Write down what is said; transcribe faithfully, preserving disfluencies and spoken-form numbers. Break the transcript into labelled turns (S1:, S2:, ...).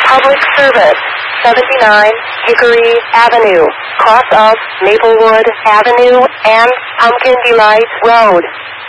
S1: Public Service, seventy-nine Hickory Avenue, cross of Maplewood Avenue and Pumpkin Delight Road.